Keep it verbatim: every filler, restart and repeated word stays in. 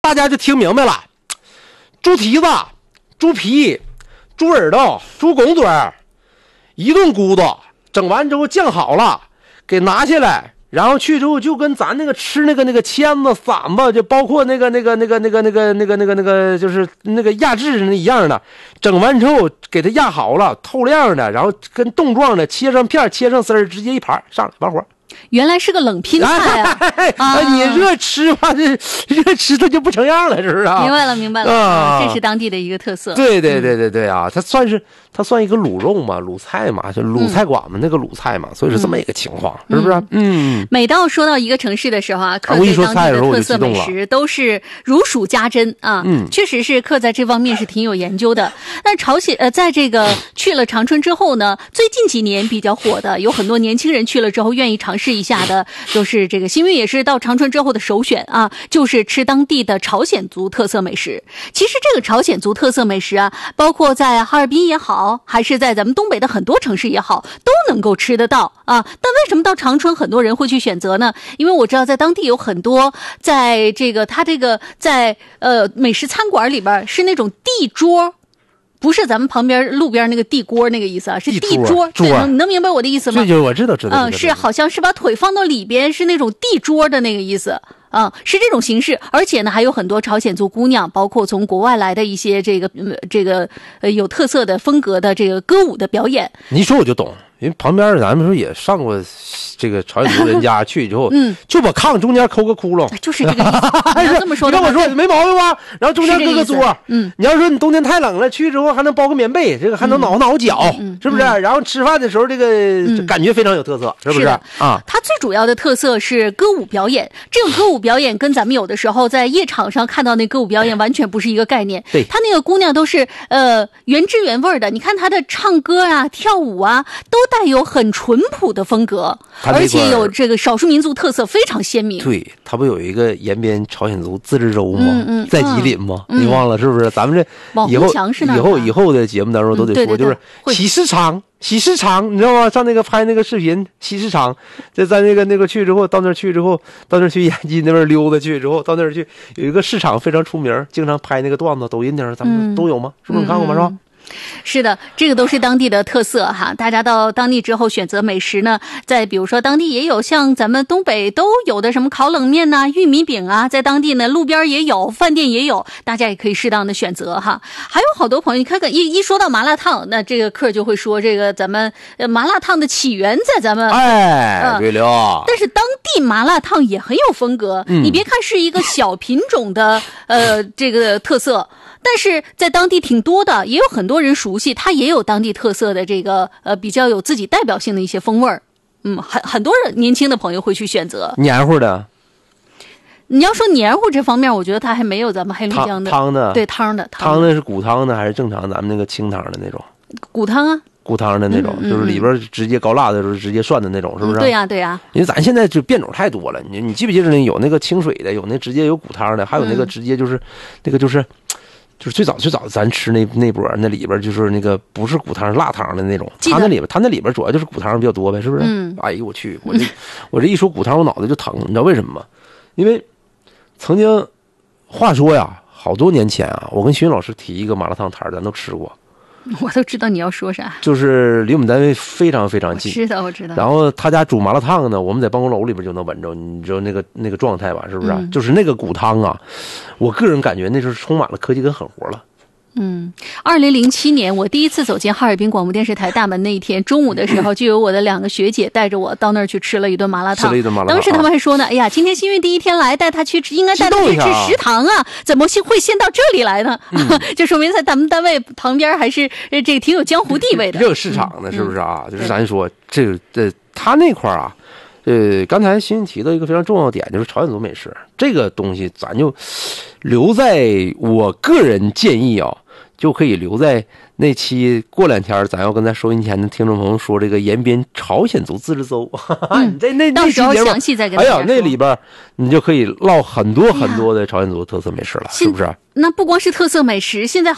大家就听明白了，猪蹄子、猪皮、猪耳朵、猪拱嘴，一顿咕嘟，整完之后酱好了，给拿下来，然后去之后就跟咱那个吃那个那个签子、馓子，就包括那个那个那个那个那个那个那个那个就是那个压制那一样的，整完之后给它压好了，透亮的，然后跟冻状的，切上片，切上丝儿，直接一盘上来完活。 原来是个冷拼菜啊！ 哎啊你热吃吧，这热吃它就不成样了，是不是啊？ 明白了，明白了， 啊这是当地的一个特色。 对对对对对啊，它算是它算一个卤肉嘛，卤菜嘛，就卤菜馆嘛，那个卤菜嘛，所以是这么一个情况，是不是？嗯。 每到说到一个城市的时候啊，客我一对当地的说菜的时候我特色美就激动了食都是如数家珍啊。 嗯确实是客在这方面是挺有研究的。那朝鲜呃，在这个去了长春之后呢，最近几年比较火的，有很多年轻人去了之后愿意尝试一下的，就是这个新运也是到长春之后的首选啊，就是吃当地的朝鲜族特色美食。其实这个朝鲜族特色美食啊，包括在哈尔滨也好，还是在咱们东北的很多城市也好，都能够吃得到啊。但为什么到长春很多人会去选择呢？因为我知道在当地有很多，在这个他这个在呃美食餐馆里边是那种地桌。不是咱们旁边路边那个地锅那个意思啊，是地桌。 桌对，能能明白我的意思吗？ 这就是我知道知道。 嗯，是好像是把腿放到里边，是那种地桌的那个意思。啊、嗯，是这种形式，而且呢，还有很多朝鲜族姑娘，包括从国外来的一些这个、呃、这个呃有特色的风格的这个歌舞的表演。 你一说我就懂，因为旁边咱们说也上过这个朝鲜族人家去之后， 嗯， 就把炕中间抠个窟窿， 就是这个意思。你要这么说的话， 你跟我说没毛病吧？然后中间搁个桌， 嗯， 你要说你冬天太冷了，去之后还能包个棉被，这个还能挠挠脚， 嗯、 是不是、嗯？然后吃饭的时候，这个、嗯、感觉非常有特色，是不是？ 是啊， 它最主要的特色是歌舞表演，这个歌舞表演跟咱们有的时候在夜场上看到那歌舞表演完全不是一个概念。 对， 他那个姑娘都是呃原汁原味的，你看她的唱歌啊、跳舞啊，都带有很淳朴的风格，而且有这个少数民族特色非常鲜明。 对，他不有一个延边朝鲜族自治州吗？ 嗯嗯， 在吉林吗？ 嗯、 你忘了是不是？咱们这以后以后以后的节目当中都得说， 嗯、对对对就是喜事场。喜事场，你知道吗？上那个拍那个视频，喜事场，在在那个那个去之后，到那儿去之后，到那儿去延吉那边溜达去之后，到那儿去有一个市场非常出名，经常拍那个段子，抖音上咱们都有吗？嗯、是不是你看过吗？是吧？ 是的，这个都是当地的特色哈。大家到当地之后选择美食呢，在比如说当地也有像咱们东北都有的什么烤冷面呐、啊、玉米饼啊，在当地呢路边也有，饭店也有，大家也可以适当的选择哈。还有好多朋友，你看看一一说到麻辣烫，那这个客就会说这个咱们麻辣烫的起源在咱们哎，对了、呃。 但是当地麻辣烫也很有风格，嗯、你别看是一个小品种的呃这个特色。但是在当地挺多的，也有很多人熟悉，它也有当地特色的这个呃比较有自己代表性的一些风味儿，嗯，很很多人年轻的朋友会去选择黏糊的。 你要说黏糊这方面，我觉得它还没有咱们黑龙江的汤的， 对汤的汤的是骨汤的还是正常咱们那个清汤的那种？ 骨汤啊。 骨汤的那种、嗯嗯，就是里边直接高辣的时候直接涮的那种，是不是？ 对呀、啊，对呀、啊。 因为咱现在就变种太多了，你你记不记得呢？有那个清水的，有那直接有骨汤的，还有那个直接就是、嗯、那个就是就是最早最早咱吃那那波那里边就是那个不是骨汤是辣汤的那种，它那里边它那里边主要就是骨汤比较多呗，是不是？ 嗯。 哎呦我去，我这我这一说骨汤我脑袋就疼，你知道为什么吗？因为曾经话说呀，好多年前啊，我跟徐云老师提一个麻辣烫摊，咱都吃过。 我都知道你要说啥， 就是离我们单位非常非常近， 知道我知道。 然后他家煮麻辣烫呢，我们在办公楼里边就能闻着，你知道那个那个状态吧？是不是、啊嗯？就是那个骨汤啊，我个人感觉那是充满了科技跟狠活了。 嗯，二零零七年我第一次走进哈尔滨广播电视台大门那一天，中午的时候就有我的两个学姐带着我到那儿去吃了一顿麻辣烫。 吃了一顿麻辣烫。 当时他们还说呢，哎呀，今天新运第一天来，带他去吃，应该带他去吃食堂啊，怎么会先到这里来呢？嗯、就说明在咱们单位旁边还是这个挺有江湖地位的。 这个市场呢，是不是啊？ 嗯、 就是咱说这个呃，他那块啊。呃，刚才新提到一个非常重要的点，就是朝鲜族美食这个东西，咱就留在我个人建议啊，就可以留在那期过两天，咱要跟咱收音前的听众朋友说这个延边朝鲜族自治州， 嗯、 你在那到时候详细再跟大家说。哎呀，那里边你就可以唠很多很多的朝鲜族特色美食了，哎、是不是？ 那不光是特色美食，现在